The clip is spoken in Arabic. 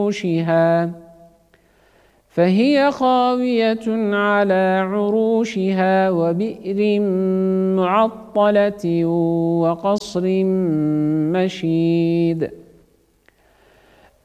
فهي خاوية على عروشها وبئر معطلة وقصر مشيد